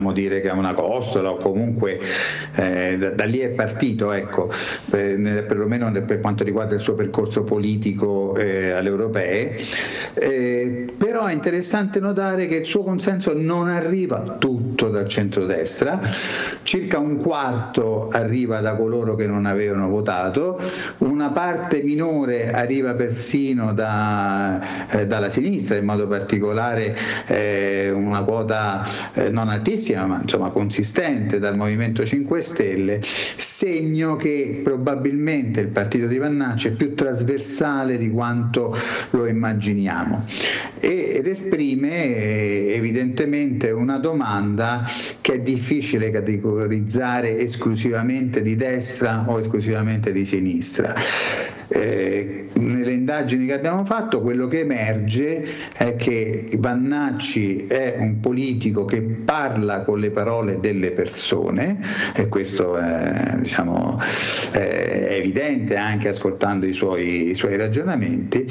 dire che è una costola, o comunque da lì è partito, ecco, perlomeno per quanto riguarda il suo percorso politico alle europee, però è interessante notare che il suo consenso non arriva tutto dal centrodestra, circa un quarto arriva da coloro che non avevano votato, una parte minore arriva persino dalla sinistra, in modo particolare una quota non altissima ma insomma consistente dal Movimento 5 Stelle, segno che probabilmente il partito di Vannacci è più trasversale di quanto lo immaginiamo ed esprime evidentemente una domanda che è difficile categorizzare esclusivamente di destra o esclusivamente di sinistra. Nelle indagini che abbiamo fatto quello che emerge è che Vannacci è un politico che parla con le parole delle persone, e questo è evidente anche ascoltando i suoi ragionamenti,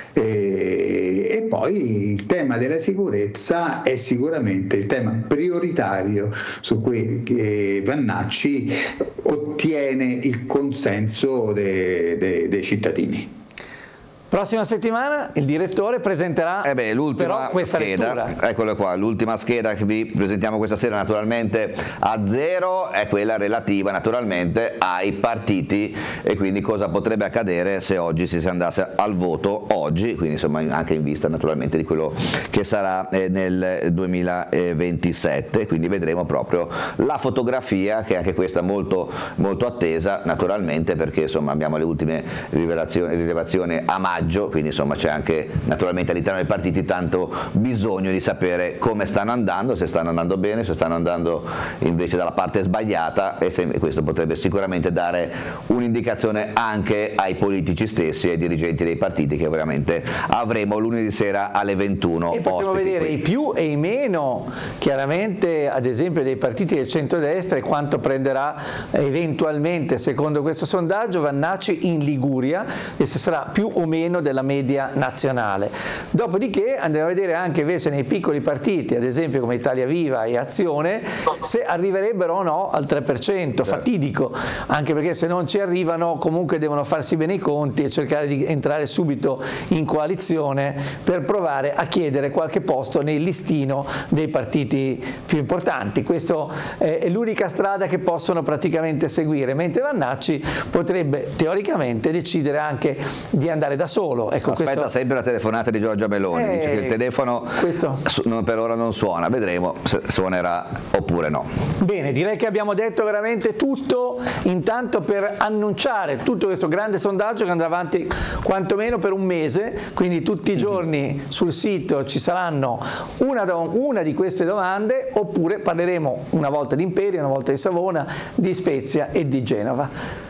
e poi il tema della sicurezza è sicuramente il tema prioritario su cui Vannacci ottiene il consenso dei cittadini. Prossima settimana il direttore presenterà però questa scheda, lettura. Eccola qua, l'ultima scheda che vi presentiamo questa sera naturalmente a zero è quella relativa naturalmente ai partiti e quindi cosa potrebbe accadere se oggi si andasse al voto oggi, quindi insomma anche in vista naturalmente di quello che sarà nel 2027, quindi vedremo proprio la fotografia che è anche questa molto, molto attesa naturalmente perché insomma abbiamo le ultime rilevazioni a maggio, quindi insomma c'è anche naturalmente all'interno dei partiti tanto bisogno di sapere come stanno andando, se stanno andando bene, se stanno andando invece dalla parte sbagliata e questo potrebbe sicuramente dare un'indicazione anche ai politici stessi e ai dirigenti dei partiti che veramente avremo lunedì sera alle 21. E potremo vedere i più e i meno chiaramente ad esempio dei partiti del centrodestra e quanto prenderà eventualmente secondo questo sondaggio Vannacci in Liguria e se sarà più o meno della media nazionale. Dopodiché andremo a vedere anche invece nei piccoli partiti, ad esempio come Italia Viva e Azione, se arriverebbero o no al 3%, fatidico, anche perché se non ci arrivano comunque devono farsi bene i conti e cercare di entrare subito in coalizione per provare a chiedere qualche posto nel listino dei partiti più importanti. Questa è l'unica strada che possono praticamente seguire, mentre Vannacci potrebbe teoricamente decidere anche di andare da solo. Ecco, aspetta sempre la telefonata di Giorgia Meloni, dice che il telefono per ora non suona, vedremo se suonerà oppure no. Bene, direi che abbiamo detto veramente tutto, intanto per annunciare tutto questo grande sondaggio che andrà avanti quantomeno per un mese, quindi tutti i giorni sul sito ci saranno una di queste domande, oppure parleremo una volta di Imperia, una volta di Savona, di Spezia e di Genova.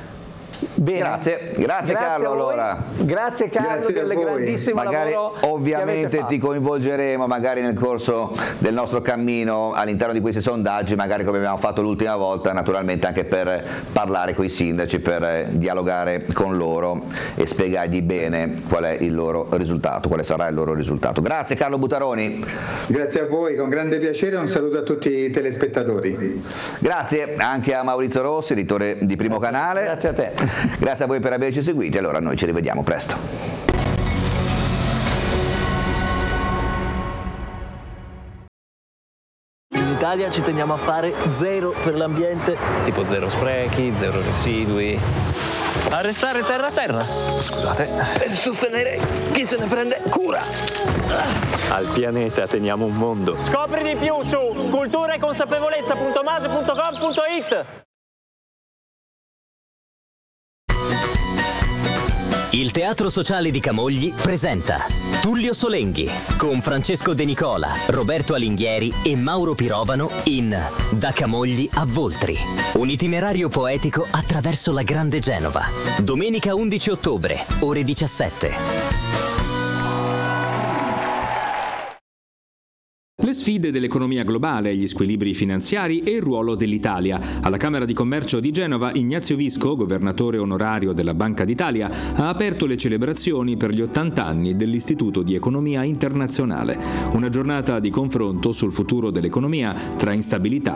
Bene. Grazie Carlo. Allora. Grazie Carlo del grandissimo magari, lavoro. Ovviamente ti coinvolgeremo magari nel corso del nostro cammino all'interno di questi sondaggi, magari come abbiamo fatto l'ultima volta, naturalmente anche per parlare con i sindaci, per dialogare con loro e spiegargli bene qual è il loro risultato, quale sarà il loro risultato. Grazie Carlo Butaroni. Grazie a voi, con grande piacere, un saluto a tutti i telespettatori. Grazie anche a Maurizio Rossi, editore di Primo Canale. Grazie a te. Grazie a voi per averci seguiti, allora noi ci rivediamo presto. In Italia ci teniamo a fare zero per l'ambiente, tipo zero sprechi, zero residui. A restare terra. Scusate. Per sostenere chi se ne prende cura. Al pianeta teniamo un mondo. Scopri di più su culturaeconsapevolezza.mase.gov.it. Il Teatro Sociale di Camogli presenta Tullio Solenghi con Francesco De Nicola, Roberto Alighieri e Mauro Pirovano in Da Camogli a Voltri. Un itinerario poetico attraverso la Grande Genova. Domenica 11 ottobre, ore 17. Le sfide dell'economia globale, gli squilibri finanziari e il ruolo dell'Italia. Alla Camera di Commercio di Genova, Ignazio Visco, governatore onorario della Banca d'Italia, ha aperto le celebrazioni per gli 80 anni dell'Istituto di Economia Internazionale. Una giornata di confronto sul futuro dell'economia tra instabilità